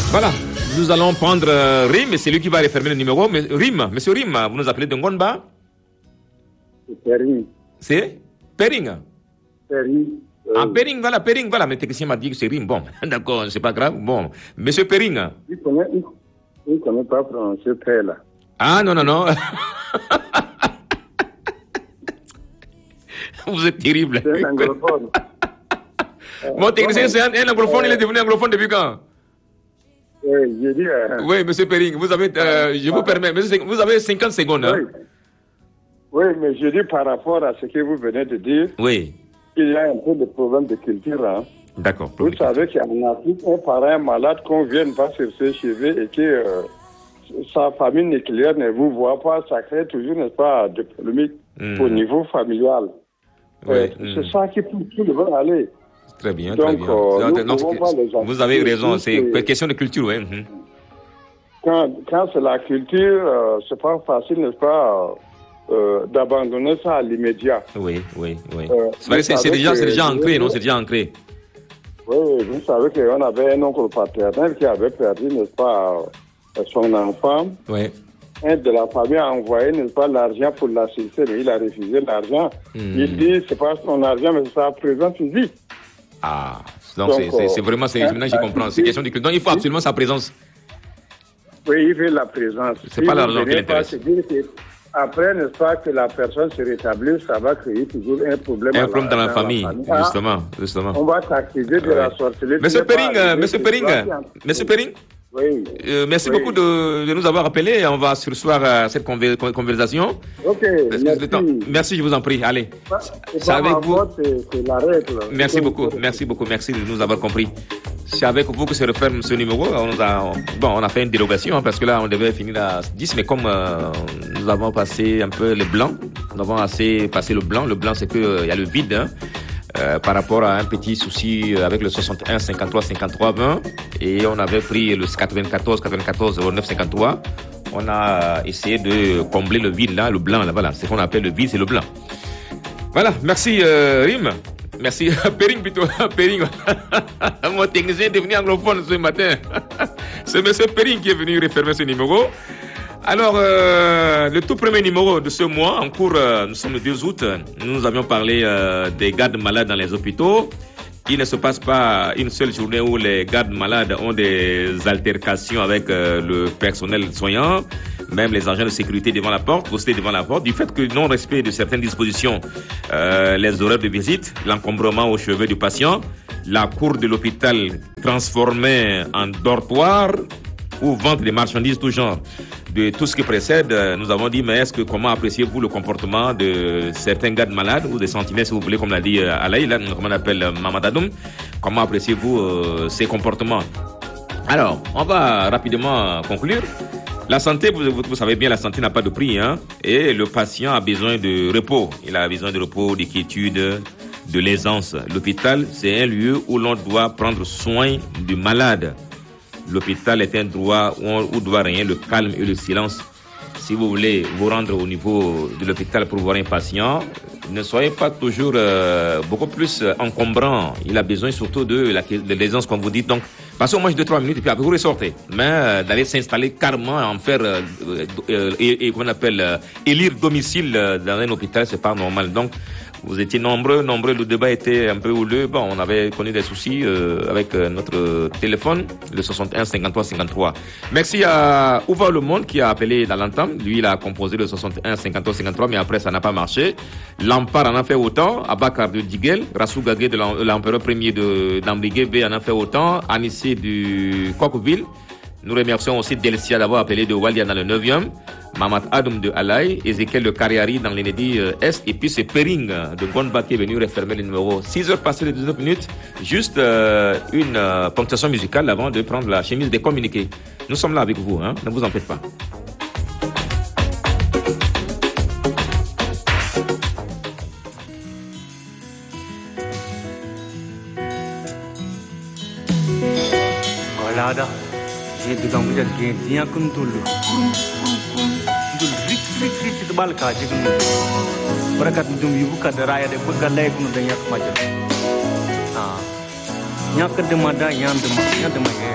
Voilà, nous allons prendre Rim, et c'est lui qui va refermer le numéro. Mais, Rim, monsieur Rim, vous nous appelez de Ngonba? C'est Pering. C'est Pering. Pering. Ah, Pering, voilà. Mes techniciens m'ont dit que c'est Rim. Bon, d'accord, c'est pas grave. Bon, monsieur Pering. Il ne connaît pas prononcer P là. Ah, non. Vous êtes terrible. C'est un anglophone. Mon technicien, c'est un anglophone, il est devenu anglophone depuis quand? Oui, j'ai dit. Oui, monsieur Pering, vous avez, je vous permets, vous avez 50 secondes. Hein? Oui, mais je dis par rapport à ce que vous venez de dire. Oui. Il y a un peu de problème de culture. Hein. D'accord. Vous savez qu'en Afrique, un parent malade qu'on vienne pas sur ses cheveux et que sa famille nucléaire ne vous voit pas, ça crée toujours, n'est-ce pas, de polémique au niveau familial. Oui. C'est ça qui peut tout le monde aller. Très bien, donc, très bien. Vous avez raison, c'est une question de culture, oui. Quand c'est la culture, c'est pas facile, n'est-ce pas, d'abandonner ça à l'immédiat. Oui. C'est déjà ancré, non? C'est déjà ancré. Oui, vous savez qu'on avait un oncle paternel qui avait perdu, n'est-ce pas, son enfant. Oui. Un de la famille a envoyé, n'est-ce pas, l'argent pour l'assister, mais il a refusé l'argent. Il dit, c'est pas son argent, mais c'est sa présence physique. Ah, donc c'est vraiment, maintenant je comprends, c'est question de culture. Donc il faut absolument sa présence. Oui, il veut la présence. C'est pas l'argent qui l'intéresse. Après, n'est-ce pas, que la personne se rétablisse, ça va créer toujours un problème. Un problème dans la famille, justement. On va s'activer de la sorcellerie. Monsieur Pering. Oui. Merci beaucoup de nous avoir appelés. On va sursoir cette conversation. Ok, merci, je vous en prie. Allez. C'est avec vous. C'est la règle. Merci beaucoup. Merci de nous avoir compris. C'est avec vous que se referme ce numéro. On a fait une dérogation parce que là, on devait finir à 10, mais comme nous avons passé un peu le blanc, nous avons assez passé le blanc. Le blanc, c'est qu'il y a le vide. Par rapport à un petit souci avec le 61 53 53 20 et on avait pris le 94 09 53. On a essayé de combler le vide là, le blanc là, voilà, c'est ce qu'on appelle le vide, c'est le blanc. Voilà, merci Rim. Merci Pering plutôt. Pering. Mon technicien est devenu anglophone ce matin. C'est monsieur Pering qui est venu refermer ce numéro. Alors, le tout premier numéro de ce mois, en cours, nous sommes le 2 août, nous avions parlé des gardes malades dans les hôpitaux. Il ne se passe pas une seule journée où les gardes malades ont des altercations avec le personnel soignant, même les agents de sécurité devant la porte, postés devant la porte, du fait que non-respect de certaines dispositions, les horaires de visite, l'encombrement au chevet du patient, la cour de l'hôpital transformée en dortoir, ou vente des marchandises tout genre. De tout ce qui précède, nous avons dit, mais comment appréciez-vous le comportement de certains gardes malades ou des sentinelles, si vous voulez, comme l'a dit Alaï, là, comme on appelle Mamadadoum, comment appréciez-vous ces comportements? Alors, on va rapidement conclure. La santé, vous savez bien, la santé n'a pas de prix, hein, et le patient a besoin de repos. Il a besoin de repos, de quiétude, de l'aisance. L'hôpital, c'est un lieu où l'on doit prendre soin du malade. L'hôpital est un endroit où doit régner le calme et le silence. Si vous voulez vous rendre au niveau de l'hôpital pour voir un patient, ne soyez pas toujours beaucoup plus encombrant. Il a besoin surtout de l'aisance, comme vous dites. Donc, passez au moins 2-3 minutes et puis après vous ressortez. Mais d'aller s'installer carrément, en faire, comment on appelle, élire domicile dans un hôpital, c'est pas normal. Donc, vous étiez nombreux, le débat était un peu houleux. Bon, on avait connu des soucis avec notre téléphone, le 61 53 53. Merci à Ouva Le Monde qui a appelé dans l'entame. Lui, il a composé le 61 53 53, mais après, ça n'a pas marché. Lampard en a fait autant. Abakar de Diguel, Rassou Gagé de l'empereur premier d'Ambigué en a fait autant. Anissé du Coqueville. Nous remercions aussi Delcia d'avoir appelé de Walia dans le 9e. Mamad Adoum de Alaï, Ezekiel de Kariari dans l'Enedi Est, et puis c'est Pering de Gondba qui est venu refermer le numéro. 6 heures passées de 19 minutes, juste une ponctuation musicale avant de prendre la chemise des communiqués. Nous sommes là avec vous, hein, ne vous en faites pas. Voilà, j'ai de gambou j'ai bien comme tout le rich de balka jigun barakat dum yubuka da raya de buga lay kunu da yak majal yak de mada yand ma